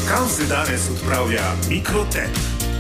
Kam se danes odpravlja Mikrotep?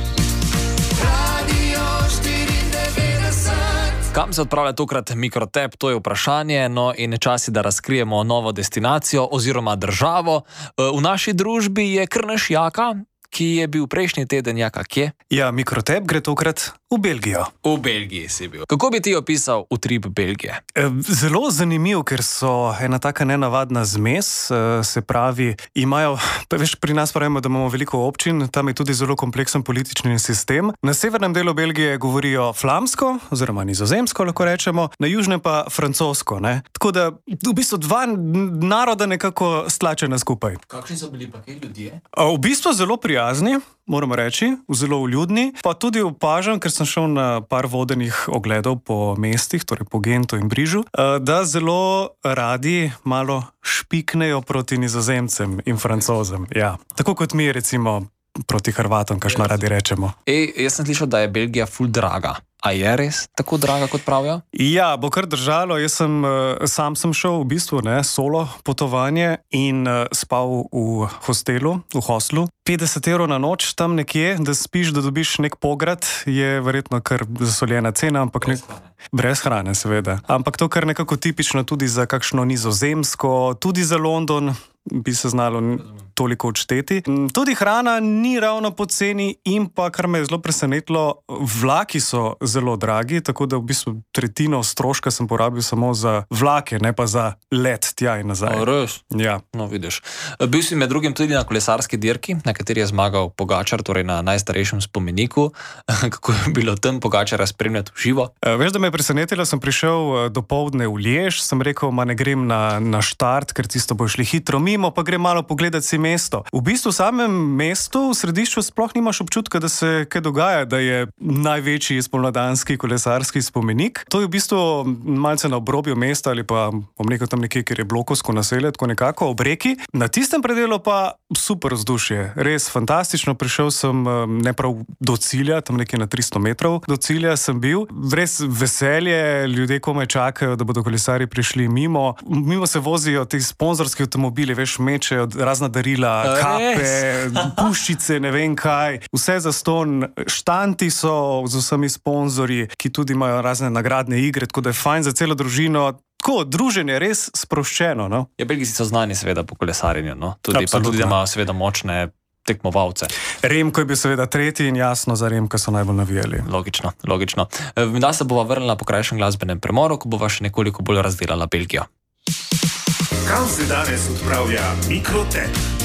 Kam se odpravlja tokrat Mikrotep, to je vprašanje, no in čas je, da razkrijemo novo destinacijo oziroma državo. V naši družbi je kar naš Jaka, ki je bil prejšnji teden Jaka kje? Ja, Mikrotep gre tokrat v Belgijo. V Belgiji si bil. Kako bi ti opisal utrip Belgije? Zelo zanimiv, ker so ena taka nenavadna zmes, se pravi, imajo, veš, pri nas pravimo, da imamo veliko občin, tam je tudi zelo kompleksen politični sistem. Na severnem delu Belgije govorijo flamsko, oziroma nizozemsko, lahko rečemo, na južnem pa francosko, ne? Tako da v bistvu dva naroda nekako stlačena skupaj. Kakšni so bili pa kaj ljudje? V bistvu zelo prijazni, moramo reči, zelo vljudni, pa tudi opažam, ker sem šel na par vodenih ogledov po mestih, torej po Gentu in Brižu, da zelo radi malo špiknejo proti Nizozemcem in Francozem. Ja. Tako kot mi recimo proti Hrvatom, kakšno radi rečemo. Jaz sem slišal, da je Belgija ful draga. A je res tako draga, kot pravijo? Ja, bo kar držalo. Jaz sam sem šel v bistvu solo potovanje in spal v hostelu, v hostlu. 50 evrov na noč tam nekje, da spiš, da dobiš nek pograd, je verjetno kar zasoljena cena, ampak brez hrane, seveda. Ampak to kar nekako tipično tudi za kakšno Nizozemsko, tudi za London bi se znalo toliko odšteti. Tudi hrana ni ravno poceni in pa, kar me je zelo presenetilo, vlaki so zelo dragi, tako da v bistvu tretjino stroška sem porabil samo za vlake, ne pa za let tja in nazaj. Res? Ja. No, vidiš. Bil si med drugim tudi na kolesarski dirki, na kateri je zmagal Pogačar, torej na najstarejšem spomeniku. Kako je bilo tam Pogačara spremljati v živo? Veš, da me je presenetilo, sem prišel dopoldne v Liež, sem rekel, ne grem na štart, ker tisto bo šli hitro mimo, pa grem malo pogledati si mesto. V bistvu v samem mestu, v središču sploh nimaš občutka, da se kaj dogaja, da je največji spomladanski kolesarski spomenik. To je v bistvu malce na obrobju mesta ali pa bom rekel tam nekje, kjer je blokovsko naselje, tako nekako ob reki. Na tistem predelu pa super vzdušje, res fantastično. Prišel sem ne prav do cilja, tam nekje na 300 metrov do cilja sem bil. Res veselje, ljudje komaj čakajo, da bodo kolesarji prišli mimo. Mimo se vozijo ti sponzorski avtomobili, veš, mečejo razna darila, kape, puščice, ne vem kaj. Vse zastonj, štanti so z vsemi sponzorji, ki tudi imajo razne nagradne igre, tako da je fajn za celo družino. Tako, druženje je res sproščeno, no? Ja, Belgijci so znani seveda po kolesarjenju, no? Tudi da imajo seveda močne tekmovalce. Remko je bil seveda tretji in jasno za Remka so najbolj navijali. Logično, logično. Da se bova vrnila po krajšem glasbenem premoru, ko bova še nekoliko bolj razdelala Belgijo. Kam se danes odpravlja Mikrotep?